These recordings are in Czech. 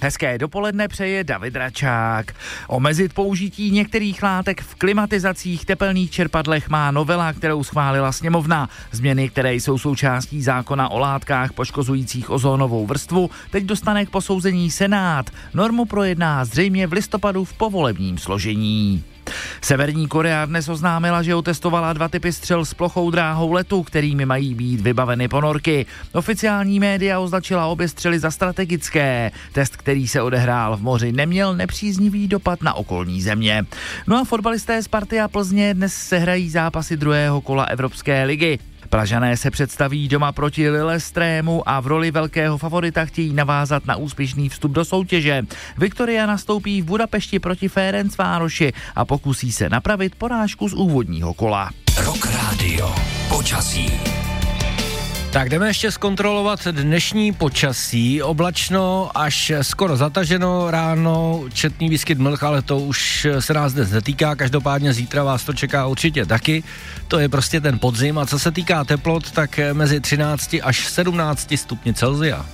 Hezké dopoledne přeje David Račák. Omezit použití některých látek v klimatizacích, tepelných čerpadlech má novela, kterou schválila sněmovna. Změny, které jsou součástí zákona o látkách poškozujících ozónovou vrstvu, teď dostane k posouzení Senát. Normu projedná zřejmě v listopadu v povolebním složení. Severní Korea dnes oznámila, že otestovala 2 typy střel s plochou dráhou letu, kterými mají být vybaveny ponorky. Oficiální média označila obě střely za strategické. Test, který se odehrál v moři, neměl nepříznivý dopad na okolní země. No a fotbalisté Sparty a Plzně dnes sehrají zápasy druhého kola Evropské ligy. Pražané se představí doma proti Lillestrému a v roli velkého favorita chtějí navázat na úspěšný vstup do soutěže. Viktoria nastoupí v Budapešti proti Ferencvároši a pokusí se napravit porážku z úvodního kola. Rock Radio. Počasí. Tak jdeme ještě zkontrolovat dnešní počasí. Oblačno až skoro zataženo, ráno četný výskyt mlh, ale to už se nás dnes netýká, každopádně zítra vás to čeká určitě taky. To je prostě ten podzim a co se týká teplot, tak mezi 13 až 17 stupni Celsia.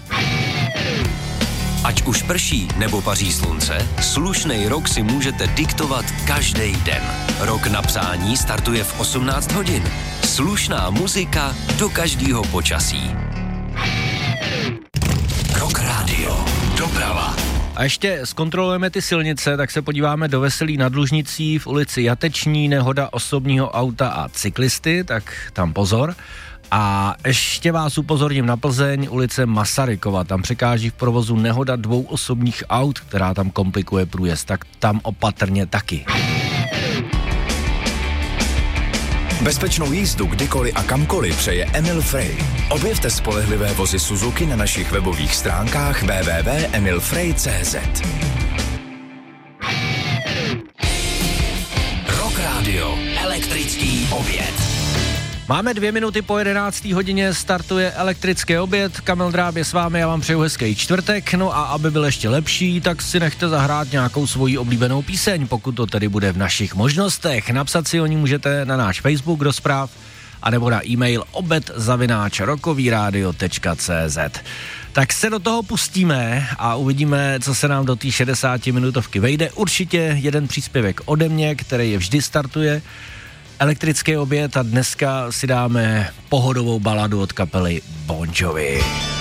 Ať už prší nebo paří slunce, slušnej rok si můžete diktovat každý den. Rok na přání startuje v 18 hodin. Slušná muzika do každého počasí. Rock Radio. Doprava. A ještě zkontrolujeme ty silnice, tak se podíváme do Veselí nad Lužnicí v ulici Jateční, nehoda osobního auta a cyklisty, tak tam pozor. A ještě vás upozorním na Plzeň, ulice Masarykova, tam překáží v provozu nehoda 2 osobních aut, která tam komplikuje průjezd, tak tam opatrně taky. Bezpečnou jízdu kdykoliv a kamkoliv přeje Emil Frey. Objevte spolehlivé vozy Suzuki na našich webových stránkách www.emilfrey.cz. Rock Radio. Elektrický oběd. Máme 2 minuty po 11. hodině, startuje elektrický oběd, Kamil Dráb je s vámi, já vám přeju hezký čtvrtek, no a aby byl ještě lepší, tak si nechte zahrát nějakou svoji oblíbenou píseň, pokud to tedy bude v našich možnostech. Napsat si o ní můžete na náš Facebook do zpráv, anebo na e-mail obed@rockovyradio.cz. Tak se do toho pustíme a uvidíme, co se nám do té 60-minutovky vejde. Určitě jeden příspěvek ode mě, který je vždy startuje, elektrický oběd, a dneska si dáme pohodovou baladu od kapely Bon Jovi.